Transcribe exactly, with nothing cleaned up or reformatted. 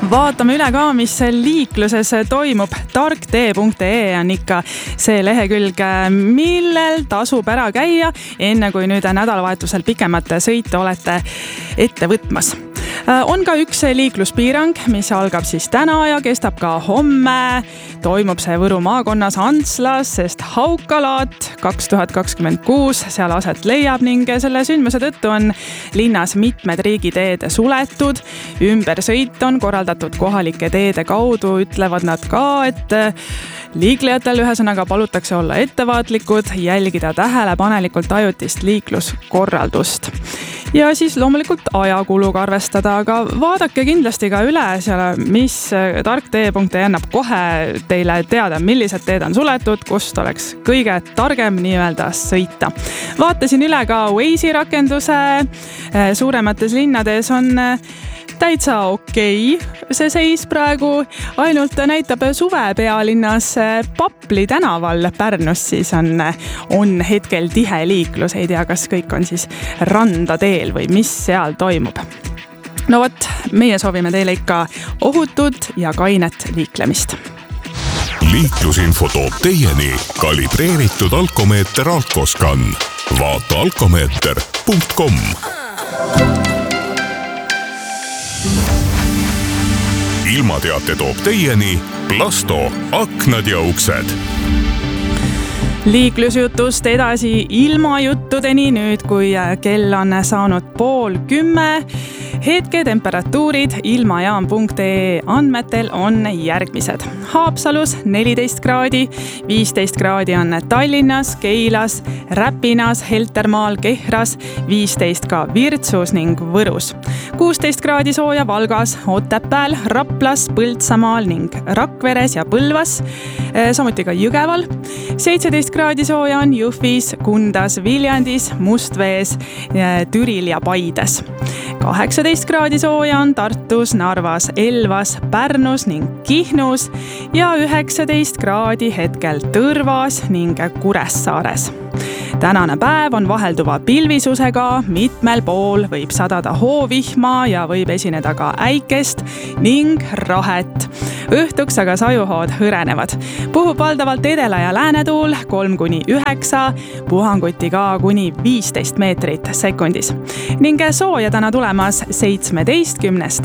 Vaatame üle ka, mis liikluses toimub. tarktee punkt ee on ikka see lehekülg, millel tasub ära käia, enne kui nüüd nädalavahetusel pikemat sõitu olete ette võtmas. On ka üks liikluspiirang, mis algab siis täna ja kestab ka homme. Toimub see Võru maakonnas Antslas, sest Haukalaat kaks tuhat kakskümmend kuus seal aset leiab ning selle sündmuse tõttu on linnas mitmed riigiteed suletud. Ümbersõit on korraldatud kohalike teede kaudu, ütlevad nad ka, et liiklejatel ühesõnaga palutakse olla ettevaatlikud, jälgida tähelepanelikult ajutist liikluskorraldust. Ja siis loomulikult ajakuluga arvestada, aga vaadake kindlasti ka üle seal, mis tarktee punkt ee annab kohe teile teada, millised teed on suletud, kust oleks kõige targem nii-öelda sõita. Vaatasin üle ka Waze'i rakenduse. Suuremates linnades on täitsa okei see seis praegu, ainult näitab suve pealinnas Papli tänaval Pärnus siis on, on hetkel tihe liiklus, ei tea, kas kõik on siis randateel või mis seal toimub. No vot, meie soovime teile ikka ohutut ja kainet liiklemist. Liiklusinfo toob teieni kalibreeritud alkomeeter Alkoscan. Vaata alkomeeter punkt com. Ilmateate toob teieni Plasto aknad ja uksed. Liiklusjutust edasi ilmajuttudeni nüüd, kui kell on saanud pool kümme. Hetke temperatuurid ilmajaam punkt ee andmetel on järgmised. Haapsalus neliteist kraadi, viisteist kraadi on Tallinnas, Keilas, Räpinas, Heltermaal, Kehras, viisteist ka Virtsus ning Võrus. kuusteist kraadi sooja Valgas, Otepääl, Raplas, Põltsamaal ning Rakveres ja Põlvas, samuti ka Jõgeval. seitseteist kraadi sooja on Jõhvis, Kundas, Viljandis, Mustvees, Türil ja Paides. kaheksateist kraadi sooja on Tartus, Narvas, Elvas, Pärnus ning Kihnus ja üheksateist kraadi hetkel Tõrvas ning Kuressaares. Tänane päev on vahelduva pilvisusega, mitmel pool võib sadada hoovihma ja võib esineda ka äikest ning rahet. Õhtuks aga sajuhood hõrenevad. Puhub valdavalt edela- ja läänetuul kolm kuni üheksa, puhanguti ka kuni viisteist meetrit sekundis. Ning sooja täna tulemas seitsmeteistkümnest